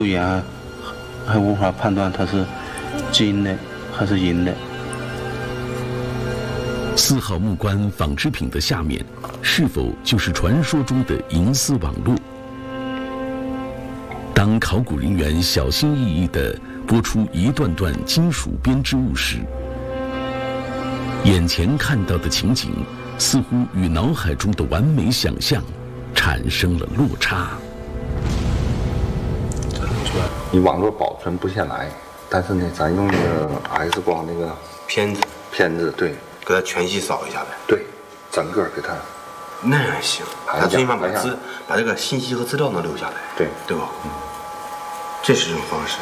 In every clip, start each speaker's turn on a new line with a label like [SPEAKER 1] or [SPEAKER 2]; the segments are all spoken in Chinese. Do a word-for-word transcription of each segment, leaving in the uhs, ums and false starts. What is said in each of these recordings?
[SPEAKER 1] 眼还还无法判断它是金的还是银的。
[SPEAKER 2] 四号木棺纺织品的下面，是否就是传说中的银丝网络？当考古人员小心翼翼地拨出一段段金属编织物时，眼前看到的情景似乎与脑海中的完美想象产生了落差。
[SPEAKER 3] 你网络保存不下来，但是呢，咱用那个 X 光那个
[SPEAKER 4] 片子，
[SPEAKER 3] 片子，对，
[SPEAKER 4] 给它全息扫一下呗。
[SPEAKER 3] 对，整个给它。
[SPEAKER 4] 那样也行，它最起码把资把这个信息和资料能留下来。
[SPEAKER 3] 对，
[SPEAKER 4] 对吧？嗯，这是一种方式。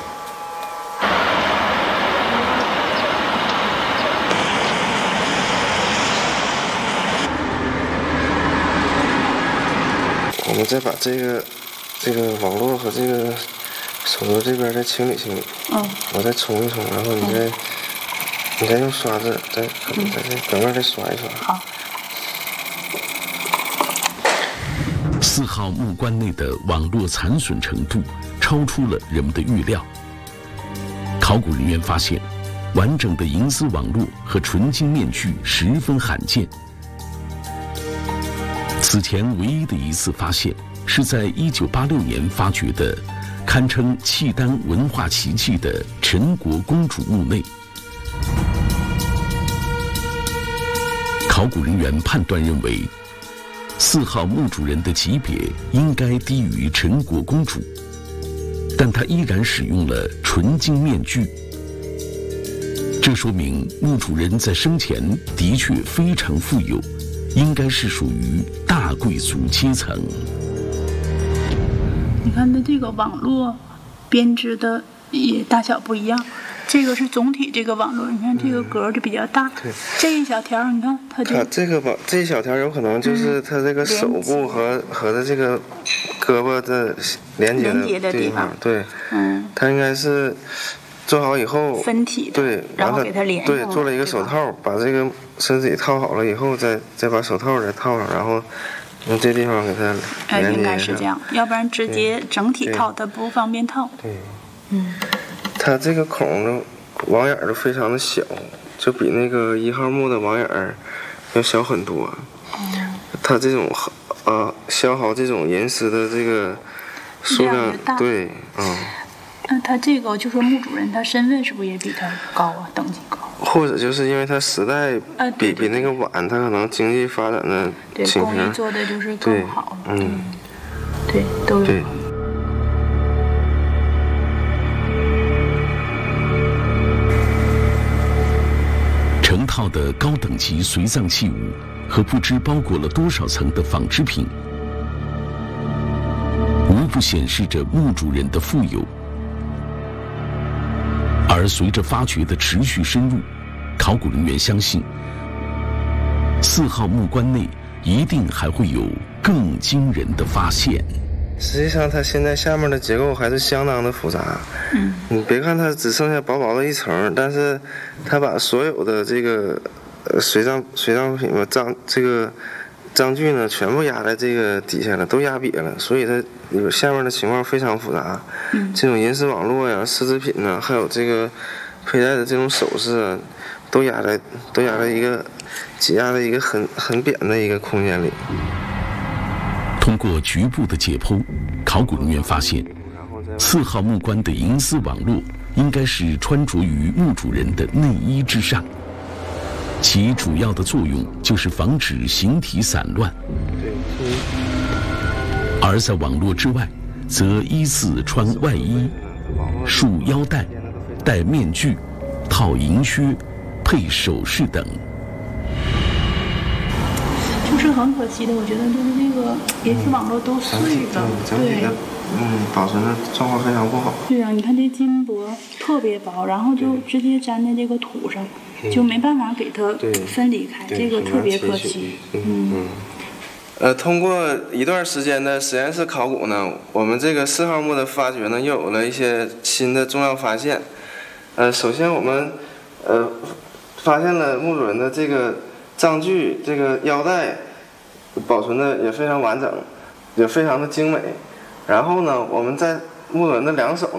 [SPEAKER 5] 我们再把这个这个网络和这个手头这边再清理清理。嗯。我再冲一冲，然后你再、嗯、你再用刷子再再再表面再刷一刷。
[SPEAKER 6] 好。
[SPEAKER 2] 四号木棺内的网络残损程度超出了人们的预料。考古人员发现，完整的银丝网络和纯金面具十分罕见。此前唯一的一次发现是在一九八六年发掘的堪称契丹文化奇迹的陈国公主墓内。考古人员判断认为，四号墓主人的级别应该低于陈国公主，但她依然使用了纯金面具，这说明墓主人在生前的确非常富有，应该是属于大贵族阶层。
[SPEAKER 6] 你看它这个网络编织的也大小不一样，这个是总体这个网络，你看这个格就比较大，嗯、对，这一小条你看它就
[SPEAKER 5] 它这个网这一小条有可能就是它这个手部和、嗯、和它这个胳膊的连接的
[SPEAKER 6] 连接的地方，
[SPEAKER 5] 对，嗯，它应该是做好以后
[SPEAKER 6] 分体的，
[SPEAKER 5] 对，
[SPEAKER 6] 然后给它连上，
[SPEAKER 5] 对，做了一个手套，把这个身体套好了以后，再再把手套再套上，然后用这地方给它连接上。呃，
[SPEAKER 6] 应该是这样，要不然直接整体套它不方便套。
[SPEAKER 5] 对，
[SPEAKER 6] 嗯，
[SPEAKER 5] 它这个孔的网眼都非常的小，就比那个一号墓的网眼要小很多。嗯，它这种呃消耗这种银丝的这个数量，对，嗯。
[SPEAKER 6] 那他这个就说墓主人他身份是不是也比他高啊，等级高？
[SPEAKER 5] 或者就是因为他时代比、呃、对对对比那个晚，他可能经济发展的
[SPEAKER 6] 对工艺做的就是更好，嗯，对，都有。
[SPEAKER 5] 对。
[SPEAKER 2] 成套的高等级随葬器物和不知包裹了多少层的纺织品，无不显示着墓主人的富有。而随着发掘的持续深入，考古人员相信，四号木棺内一定还会有更惊人的发现。
[SPEAKER 5] 实际上，它现在下面的结构还是相当的复杂。嗯，你别看它只剩下薄薄的一层，但是它把所有的这个呃随葬随葬品嘛葬这个章具呢，全部压在这个底下了，都压瘪了，所以它有下面的情况非常复杂。嗯，这种银丝网络呀、丝织品呢，还有这个佩戴的这种首饰啊，都压在都压在一个挤压在一个很很扁的一个空间里。
[SPEAKER 2] 通过局部的解剖，考古人员发现，四号木棺的银丝网络应该是穿着于墓主人的内衣之上。其主要的作用就是防止形体散乱，而在网络之外，则依次穿外衣、束腰带、戴面具、套银靴、配首饰等。
[SPEAKER 6] 就是很可惜的，我觉得就是这个银丝网络都碎了，
[SPEAKER 5] 整体的嗯保存的状况非常不好。
[SPEAKER 6] 对啊，你看这金箔特别薄，然后就直接粘在这个土上。就没办法给它分离开，这个特别可惜。嗯嗯。
[SPEAKER 5] 呃，通过一段时间的实验室考古呢，我们这个四号墓的发掘呢，又有了一些新的重要发现。呃，首先我们呃发现了墓主人的这个葬具，这个腰带保存的也非常完整，也非常的精美。然后呢，我们在握着那两手